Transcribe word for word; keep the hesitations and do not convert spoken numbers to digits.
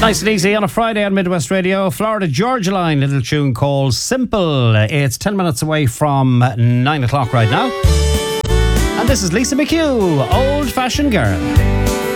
Nice and easy on a Friday on Midwest Radio. Florida Georgia Line, little tune called Simple. It's ten minutes away from nine o'clock right now. And this is Lisa McHugh, Old Fashioned Girl.